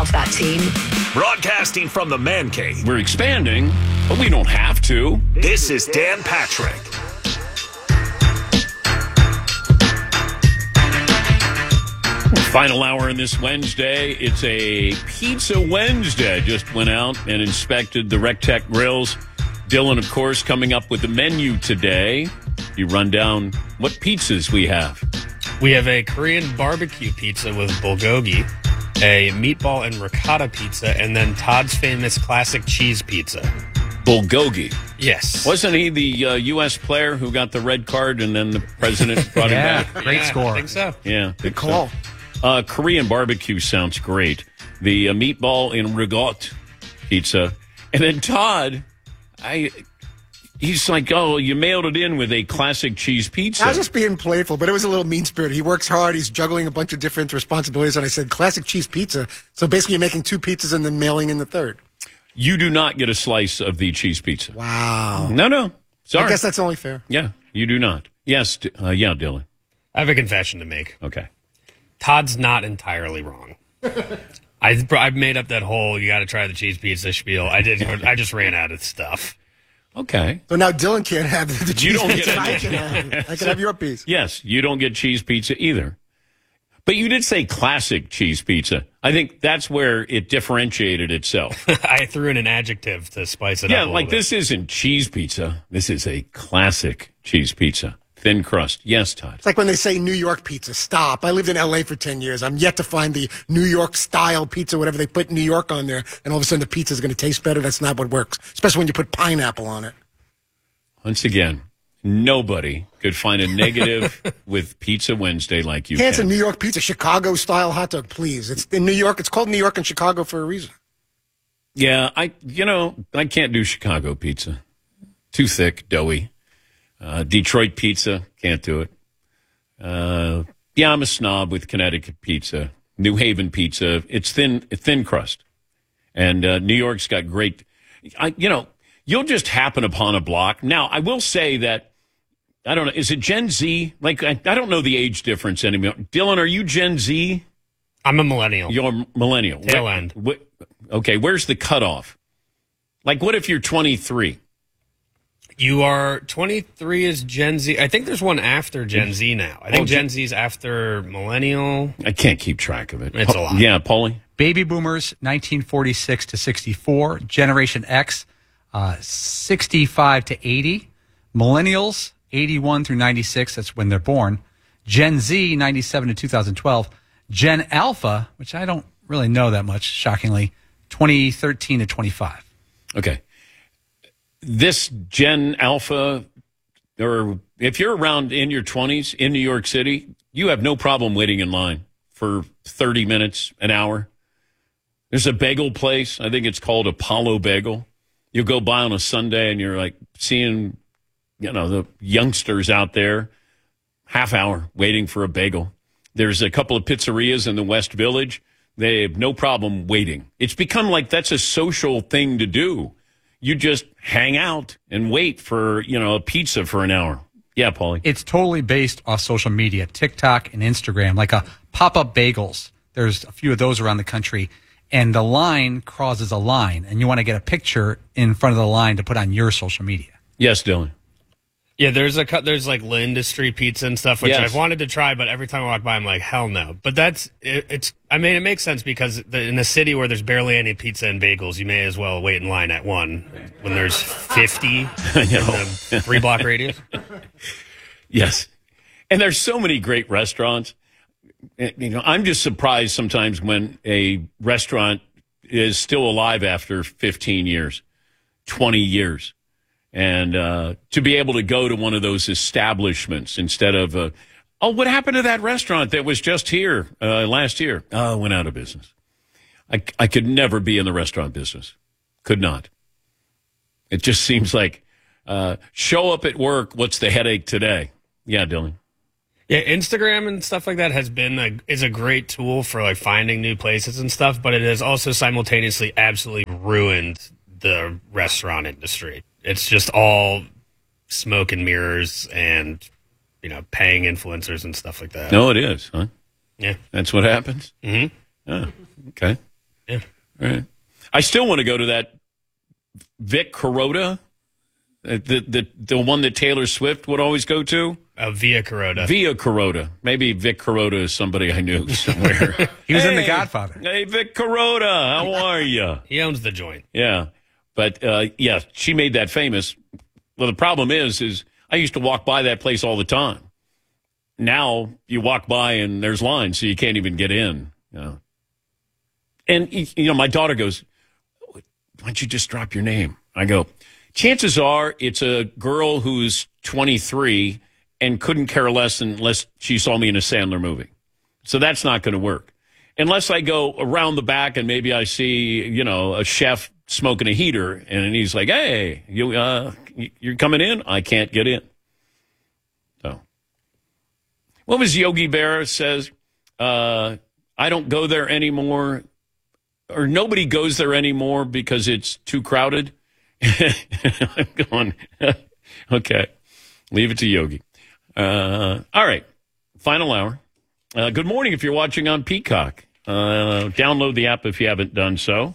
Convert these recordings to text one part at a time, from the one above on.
of that team. Broadcasting from the Man Cave. We're expanding, but we don't have to. This is Dan Patrick. Final hour on this Wednesday. It's a Pizza Wednesday. Just went out and inspected the RecTech grills. Dylan, of course, coming up with the menu today. You run down what pizzas we have. We have a Korean barbecue pizza with bulgogi, a meatball and ricotta pizza, and then Todd's famous classic cheese pizza. Bulgogi. Yes. Wasn't he the U.S. player who got the red card and then the president brought him back? Great score. I think so. Yeah. Good call. Korean barbecue sounds great. The meatball and ricotta pizza. And then Todd, he's like, oh, you mailed it in with a classic cheese pizza. I was just being playful, but it was a little mean-spirited. He works hard. He's juggling a bunch of different responsibilities. And I said, classic cheese pizza. So basically you're making two pizzas and then mailing in the third. You do not get a slice of the cheese pizza. Wow. No. Sorry. I guess that's only fair. Yeah, you do not. Yes, yeah, Dylan. I have a confession to make. Okay. Todd's not entirely wrong. I've made up that whole you got to try the cheese pizza spiel. I just ran out of stuff. Okay. So now Dylan can't have the cheese You don't pizza. get I can have your piece. Yes, you don't get cheese pizza either. But you did say classic cheese pizza. I think that's where it differentiated itself. I threw in an adjective to spice it up. Yeah, a little like bit. this isn't cheese pizza. This is a classic cheese pizza. Thin crust. Yes, Todd. It's like when they say New York pizza. Stop. I lived in L.A. for 10 years. I'm yet to find the New York style pizza, whatever they put New York on there, and all of a sudden the pizza is going to taste better. That's not what works, especially when you put pineapple on it. Once again, nobody could find a negative with Pizza Wednesday like you It's a can. New York pizza, Chicago style hot dog, please. It's in New York. It's called New York and Chicago for a reason. Yeah, I can't do Chicago pizza. Too thick, doughy. Detroit pizza, can't do it. Yeah, I'm a snob with Connecticut pizza. New Haven pizza, it's thin crust. And New York's got great, you'll just happen upon a block. Now, I will say that, I don't know, is it Gen Z? Like, I don't know the age difference anymore. Dylan, are you Gen Z? I'm a millennial. You're a millennial. Tail end. Okay, where's the cutoff? Like, what if you're 23? You are 23 is Gen Z. I think there's one after Gen Z now. I think Gen Z's after millennial. I can't keep track of it. It's a lot. Yeah, Paulie? Baby boomers, 1946 to 64. Generation X, 65 to 80. Millennials, 81 through 96. That's when they're born. Gen Z, 97 to 2012. Gen Alpha, which I don't really know that much, shockingly, 2013 to 25. Okay. This Gen Alpha, or if you're around in your 20s in New York City, you have no problem waiting in line for 30 minutes, an hour. There's a bagel place. I think it's called Apollo Bagel. You go by on a Sunday and you're like seeing, the youngsters out there, half hour waiting for a bagel. There's a couple of pizzerias in the West Village. They have no problem waiting. It's become like that's a social thing to do. You just hang out and wait for, a pizza for an hour. Yeah, Paulie. It's totally based off social media, TikTok and Instagram, like a pop-up bagels. There's a few of those around the country, and the line crosses a line, and you want to get a picture in front of the line to put on your social media. Yes, Dylan. Yeah, there's like L'Industrie pizza and stuff, which Yes. I've wanted to try, but every time I walk by, I'm like, hell no. But it makes sense because in a city where there's barely any pizza and bagels, you may as well wait in line at one when there's 50 in the 3-block radius. Yes. And there's so many great restaurants. I'm just surprised sometimes when a restaurant is still alive after 15 years, 20 years. And to be able to go to one of those establishments instead of, what happened to that restaurant that was just here last year? Oh, it went out of business. I could never be in the restaurant business. Could not. It just seems like show up at work, what's the headache today? Yeah, Dylan. Yeah, Instagram and stuff like that is a great tool for like finding new places and stuff, but it has also simultaneously absolutely ruined the restaurant industry. It's just all smoke and mirrors and, paying influencers and stuff like that. No, it is, huh? Yeah. That's what happens? Mm-hmm. Oh, okay. Yeah. Right. I still want to go to that Vic Kuroda, the one that Taylor Swift would always go to. Via Kuroda. Via Kuroda. Maybe Vic Kuroda is somebody I knew somewhere. He was in The Godfather. Hey, Vic Kuroda, how are you? He owns the joint. Yeah. But, yeah, she made that famous. Well, the problem is I used to walk by that place all the time. Now you walk by and there's lines, so you can't even get in. You know? And, you know, my daughter goes, why don't you just drop your name? I go, chances are it's a girl who's 23 and couldn't care less unless she saw me in a Sandler movie. So that's not going to work. Unless I go around the back and maybe I see, you know, a chef smoking a heater and he's like, hey, you're coming in? I can't get in. So what was Yogi Berra says? I don't go there anymore, or nobody goes there anymore because it's too crowded. I'm going, okay, leave it to Yogi. All right, final hour. Good morning if you're watching on Peacock. Download the app if you haven't done so.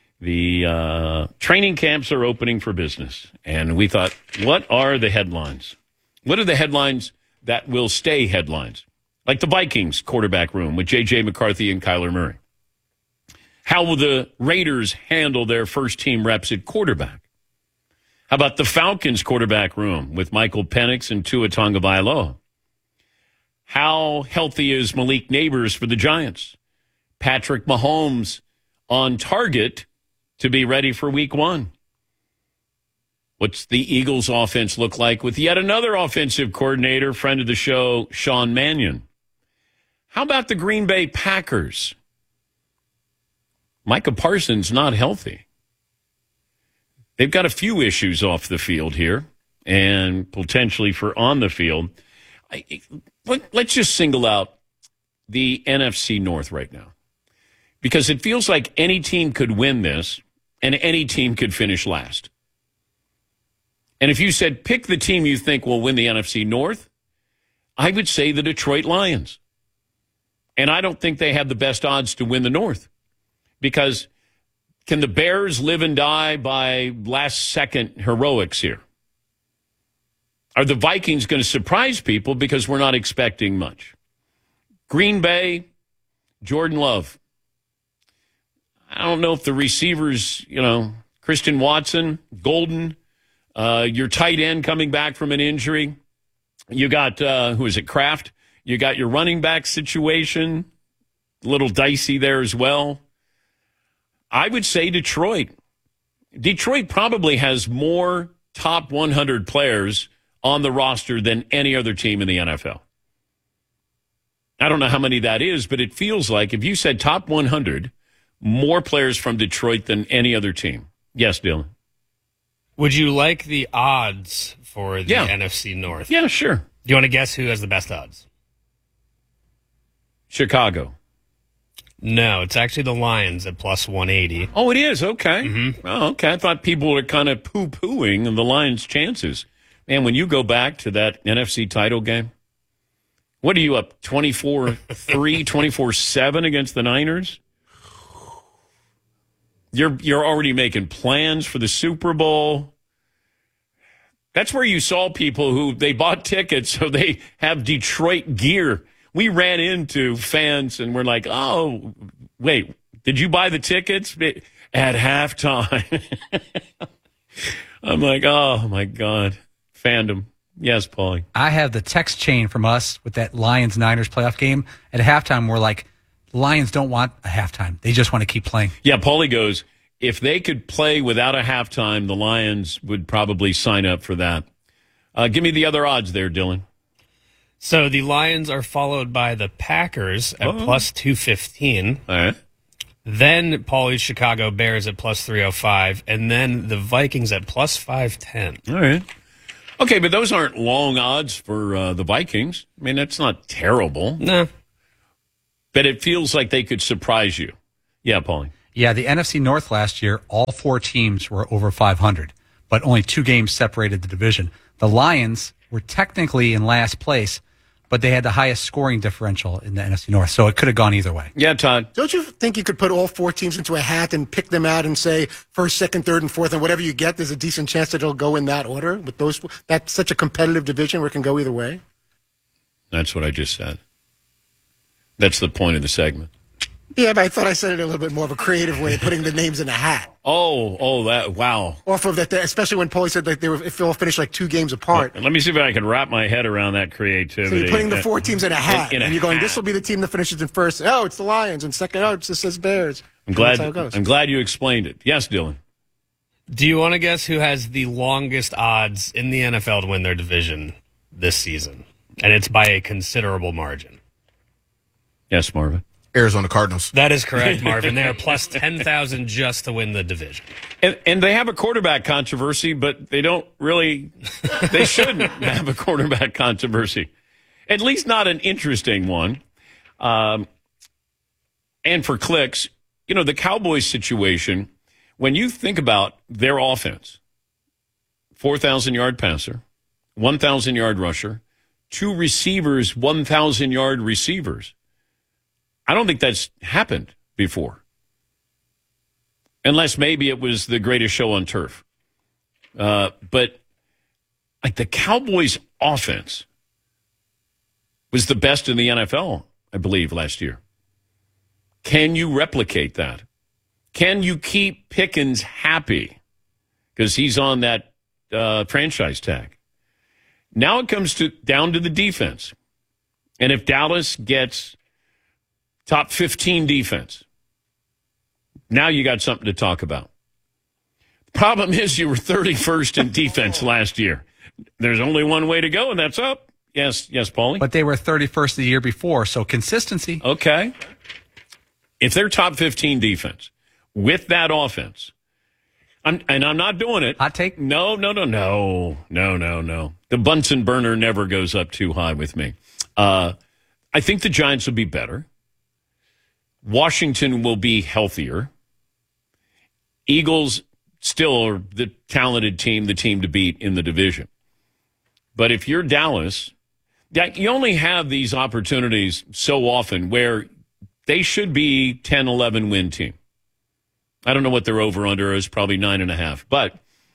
The training camps are opening for business. And we thought, what are the headlines? What are the headlines that will stay headlines? Like the Vikings quarterback room with J.J. McCarthy and Kyler Murray. How will the Raiders handle their first-team reps at quarterback? How about the Falcons quarterback room with Michael Penix and Tua Tagovailoa? How healthy is Malik Neighbors for the Giants? Patrick Mahomes on target to be ready for week 1. What's the Eagles' offense look like with yet another offensive coordinator, friend of the show, Sean Mannion? How about the Green Bay Packers? Micah Parsons not healthy. They've got a few issues off the field here and potentially for on the field. Let's just single out the NFC North right now, because it feels like any team could win this and any team could finish last. And if you said pick the team you think will win the NFC North, I would say the Detroit Lions. And I don't think they have the best odds to win the North, because can the Bears live and die by last-second heroics here? Are the Vikings going to surprise people because we're not expecting much? Green Bay, Jordan Love. I don't know if the receivers, you know, Christian Watson, Golden, your tight end coming back from an injury. You got, who is it, Kraft? You got your running back situation, a little dicey there as well. I would say Detroit. Detroit probably has more top 100 players on the roster than any other team in the NFL. I don't know how many that is, but it feels like if you said top 100, more players from Detroit than any other team. Yes, Dylan. Would you like the odds for the NFC North? Yeah, sure. Do you want to guess who has the best odds? Chicago. No, it's actually the Lions at plus 180. Oh, it is? Okay. Mm-hmm. Oh, okay. I thought people were kind of poo-pooing the Lions' chances. Man, when you go back to that NFC title game, what are you up, 24-3, 24-7 against the Niners? You're already making plans for the Super Bowl. That's where you saw people who they bought tickets so they have Detroit gear. We ran into fans and we're like, oh, wait, did you buy the tickets at halftime? I'm like, oh, my God. Fandom. Yes, Paulie. I have the text chain from us with that Lions-Niners playoff game. At halftime, we're like, Lions don't want a halftime. They just want to keep playing. Yeah, Paulie goes, if they could play without a halftime, the Lions would probably sign up for that. Give me the other odds there, Dylan. So the Lions are followed by the Packers at plus 215. All right. Then Paulie's Chicago Bears at plus 305. And then the Vikings at plus 510. All right. Okay, but those aren't long odds for the Vikings. I mean, that's not terrible. No. But it feels like they could surprise you. Yeah, Paulie. Yeah, the NFC North last year, all 4 teams were over 500, but only 2 games separated the division. The Lions were technically in last place, but they had the highest scoring differential in the NFC North, so it could have gone either way. Yeah, Todd. Don't you think you could put all 4 teams into a hat and pick them out and say first, second, third, and fourth, and whatever you get, there's a decent chance that it'll go in that order? With those, that's such a competitive division where it can go either way. That's what I just said. That's the point of the segment. Yeah, but I thought I said it a little bit more of a creative way of putting the names in a hat. Wow. Off of that, especially when Paulie said like if they'll finish like 2 games apart. Let me see if I can wrap my head around that creativity. So you're putting the 4 teams in a hat, in a and you're going, hat. this will be the team that finishes in first. Oh, it's the Lions, and second, oh, it says Bears. That's how it goes. I'm glad you explained it. Yes, Dylan. Do you want to guess who has the longest odds in the NFL to win their division this season? And it's by a considerable margin. Yes, Marvin. Arizona Cardinals. That is correct, Marvin. They are plus 10,000 just to win the division. And they have a quarterback controversy, but they don't really, they shouldn't have a quarterback controversy. At least not an interesting one. And for clicks, the Cowboys situation, when you think about their offense, 4,000-yard passer, 1,000-yard rusher, 2 receivers, 1,000-yard receivers. I don't think that's happened before. Unless maybe it was the greatest show on turf. But like the Cowboys offense was the best in the NFL, I believe, last year. Can you replicate that? Can you keep Pickens happy? Because he's on that franchise tag. Now it comes down to the defense. And if Dallas gets top 15 defense, now you got something to talk about. The problem is you were 31st in defense last year. There's only one way to go, and that's up. Yes, Paulie? But they were 31st the year before, so consistency. Okay. If they're top 15 defense with that offense, I'm not doing it. Hot take? No. The Bunsen burner never goes up too high with me. I think the Giants will be better. Washington will be healthier. Eagles still are the talented team, the team to beat in the division. But if you're Dallas, you only have these opportunities so often where they should be 10, 11 win team. I don't know what their over-under is, probably 9.5. But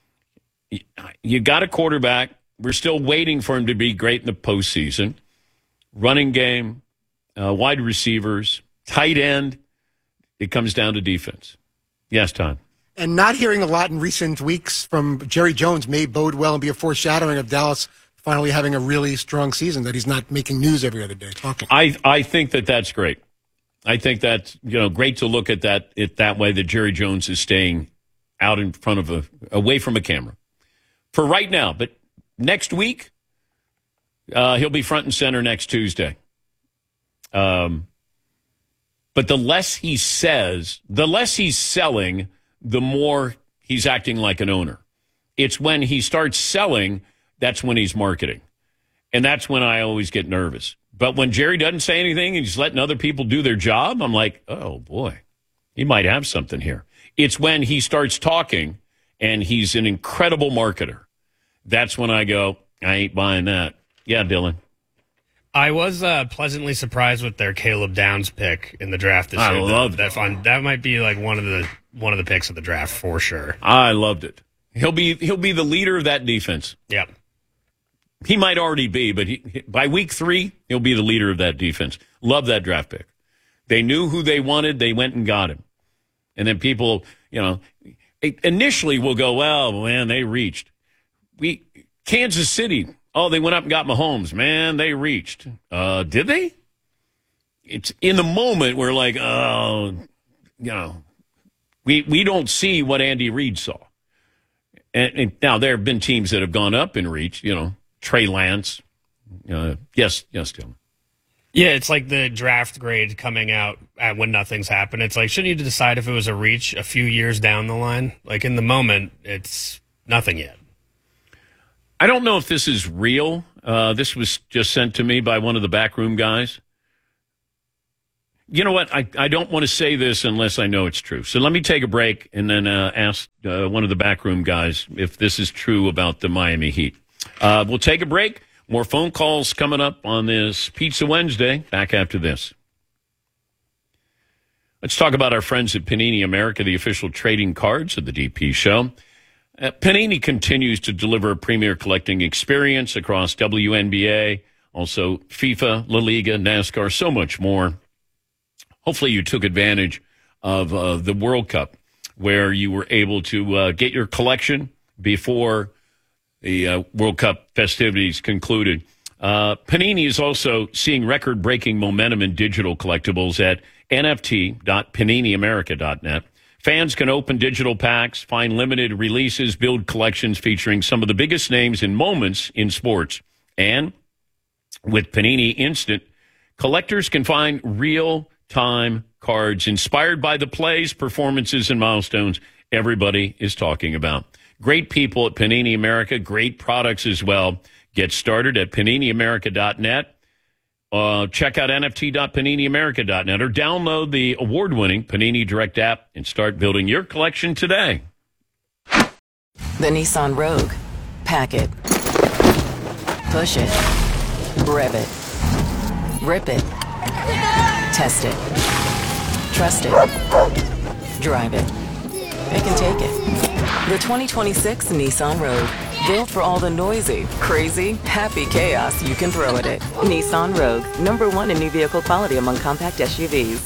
you got a quarterback. We're still waiting for him to be great in the postseason. Running game, wide receivers, tight end. It comes down to defense. Yes, Todd. And not hearing a lot in recent weeks from Jerry Jones may bode well and be a foreshadowing of Dallas finally having a really strong season, that he's not making news every other day talking. I think that's great. I think that's great to look at that way, that Jerry Jones is staying out in front of away from a camera for right now. But next week, he'll be front and center next Tuesday. But the less he says, the less he's selling, the more he's acting like an owner. It's when he starts selling, that's when he's marketing. And that's when I always get nervous. But when Jerry doesn't say anything and he's letting other people do their job, I'm like, oh, boy, he might have something here. It's when he starts talking and he's an incredible marketer. That's when I go, I ain't buying that. Yeah, Dylan. I was pleasantly surprised with their Caleb Downs pick in the draft this year. I loved that. That might be like one of the picks of the draft for sure. I loved it. He'll be the leader of that defense. Yep. He might already be, but by week 3, he'll be the leader of that defense. Love that draft pick. They knew who they wanted. They went and got him. And then people, initially will go, well, man, they reached. Kansas City, they went up and got Mahomes. Man, they reached. Did they? It's in the moment we're like, we don't see what Andy Reid saw. And now there have been teams that have gone up and reached, Trey Lance. Yes, Tim. Yeah, it's like the draft grade coming out when nothing's happened. It's like, shouldn't you decide if it was a reach a few years down the line? Like in the moment, it's nothing yet. I don't know if this is real. This was just sent to me by one of the backroom guys. You know what? I don't want to say this unless I know it's true. So let me take a break and then ask one of the backroom guys if this is true about the Miami Heat. We'll take a break. More phone calls coming up on this Pizza Wednesday. Back after this. Let's talk about our friends at Panini America, the official trading cards of the DP show. Panini continues to deliver a premier collecting experience across WNBA, also FIFA, La Liga, NASCAR, so much more. Hopefully you took advantage of the World Cup, where you were able to get your collection before the World Cup festivities concluded. Panini is also seeing record-breaking momentum in digital collectibles at nft.paniniamerica.net. Fans can open digital packs, find limited releases, build collections featuring some of the biggest names and moments in sports. And with Panini Instant, collectors can find real-time cards inspired by the plays, performances, and milestones everybody is talking about. Great people at Panini America, great products as well. Get started at paniniamerica.net. Check out nft.paniniamerica.net or download the award-winning Panini Direct app and start building your collection today. The Nissan Rogue. Pack it. Push it. Rev it. Rip it. Test it. Trust it. Drive it. Pick and take it. The 2026 Nissan Rogue. Built for all the noisy, crazy, happy chaos you can throw at it. Nissan Rogue. #1 in new vehicle quality among compact SUVs.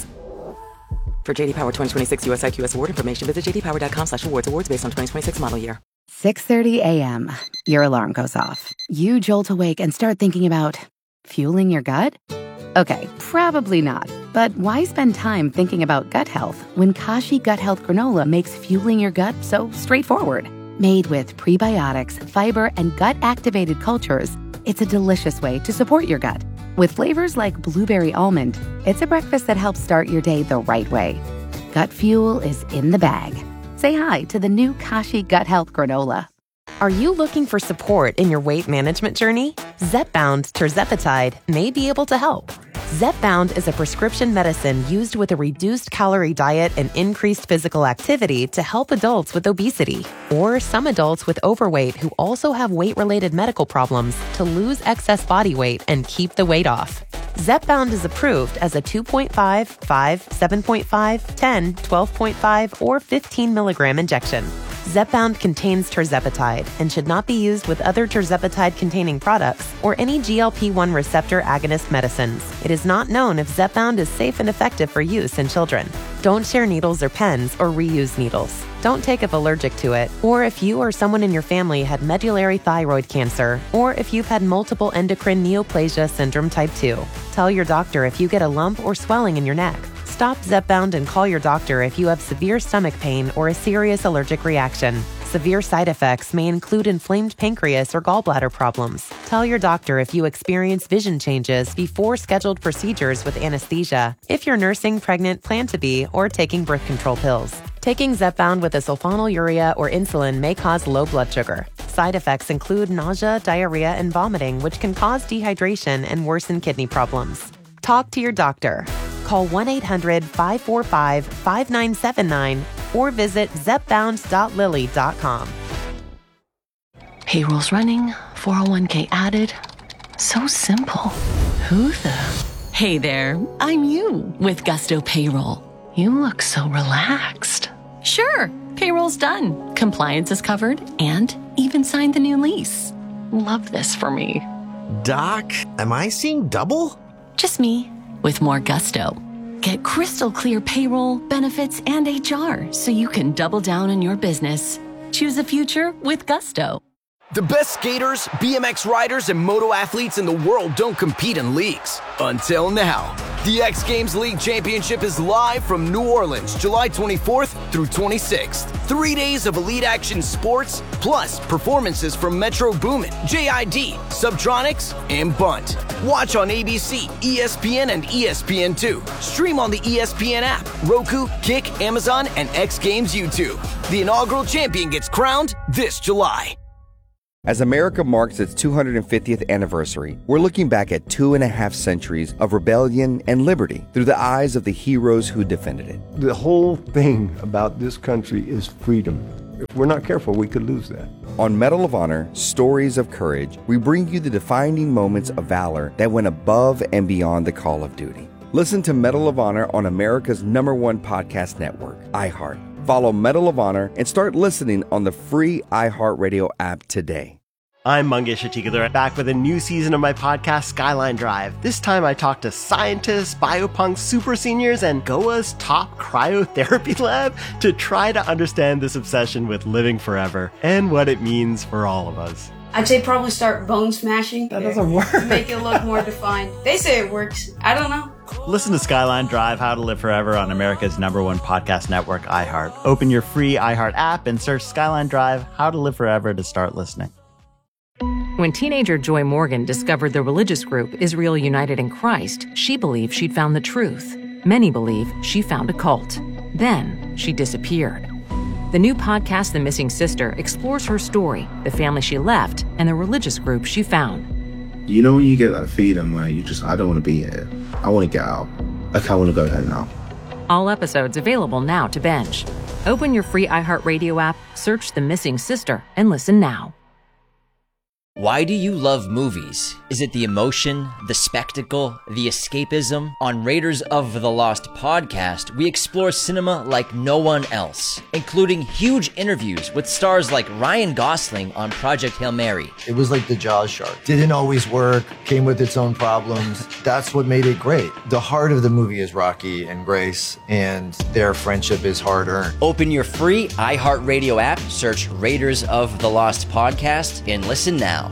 For JD Power 2026 US IQS award information, visit jdpower.com/awards. Awards based on 2026 model year. 6:30 a.m. Your alarm goes off. You jolt awake and start thinking about fueling your gut? Okay, probably not. But why spend time thinking about gut health when Kashi Gut Health Granola makes fueling your gut so straightforward? Made with prebiotics, fiber, and gut-activated cultures, it's a delicious way to support your gut. With flavors like blueberry almond, it's a breakfast that helps start your day the right way. Gut fuel is in the bag. Say hi to the new Kashi Gut Health Granola. Are you looking for support in your weight management journey? Zepbound tirzepatide may be able to help. Zepbound is a prescription medicine used with a reduced calorie diet and increased physical activity to help adults with obesity or some adults with overweight who also have weight-related medical problems to lose excess body weight and keep the weight off. Zepbound is approved as a 2.5, 5, 7.5, 10, 12.5, or 15 milligram injection. Zepbound contains tirzepatide and should not be used with other tirzepatide-containing products or any GLP-1 receptor agonist medicines. It is not known if Zepbound is safe and effective for use in children. Don't share needles or pens or reuse needles. Don't take if allergic to it, or if you or someone in your family had medullary thyroid cancer, or if you've had multiple endocrine neoplasia syndrome type 2. Tell your doctor if you get a lump or swelling in your neck. Stop Zepbound and call your doctor if you have severe stomach pain or a serious allergic reaction. Severe side effects may include inflamed pancreas or gallbladder problems. Tell your doctor if you experience vision changes before scheduled procedures with anesthesia, if you're nursing, pregnant, plan to be, or taking birth control pills. Taking Zepbound with a sulfonylurea or insulin may cause low blood sugar. Side effects include nausea, diarrhea, and vomiting, which can cause dehydration and worsen kidney problems. Talk to your doctor. Call 1-800-545-5979 or visit zepbound.lilly.com. Payroll's running, 401k added. So simple. Who the? Hey there, I'm you with Gusto Payroll. You look so relaxed. Sure, payroll's done. Compliance is covered and even signed the new lease. Love this for me. Doc, am I seeing double? Just me. With more gusto. Get crystal clear payroll, benefits, and HR so you can double down on your business. Choose a future with Gusto. The best skaters, BMX riders, and moto athletes in the world don't compete in leagues. Until now. The X Games League Championship is live from New Orleans, July 24th through 26th. 3 days of elite action sports, plus performances from Metro Boomin, JID, Subtronics, and Bunt. Watch on ABC, ESPN, and ESPN2. Stream on the ESPN app, Roku, Kick, Amazon, and X Games YouTube. The inaugural champion gets crowned this July. As America marks its 250th anniversary, we're looking back at 2.5 centuries of rebellion and liberty through the eyes of the heroes who defended it. The whole thing about this country is freedom. If we're not careful, we could lose that. On Medal of Honor, Stories of Courage, we bring you the defining moments of valor that went above and beyond the call of duty. Listen to Medal of Honor on America's #1 podcast network, iHeart. Follow Medal of Honor and start listening on the free iHeartRadio app today. I'm Mangesh Atikadar, back with a new season of my podcast, Skyline Drive. This time I talk to scientists, biopunks, super seniors, and Goa's top cryotherapy lab to try to understand this obsession with living forever and what it means for all of us. I'd say probably start bone smashing. That doesn't work. Make it look more defined. They say it works. I don't know. Listen to Skyline Drive, How to Live Forever on America's #1 podcast network, iHeart. Open your free iHeart app and search Skyline Drive, How to Live Forever to start listening. When teenager Joy Morgan discovered the religious group Israel United in Christ, she believed she'd found the truth. Many believe she found a cult. Then she disappeared. The new podcast, The Missing Sister, explores her story, the family she left, and the religious group she found. You know when you get that feeling where I don't want to be here. I want to get out. Like, I want to go home now. All episodes available now to binge. Open your free iHeartRadio app, search The Missing Sister, and listen now. Why do you love movies? Is it the emotion, the spectacle, the escapism? On Raiders of the Lost podcast, we explore cinema like no one else, including huge interviews with stars like Ryan Gosling on Project Hail Mary. It was like the Jaws shark. Didn't always work, came with its own problems. That's what made it great. The heart of the movie is Rocky and Grace, and their friendship is hard-earned. Open your free iHeartRadio app, search Raiders of the Lost podcast, and listen now.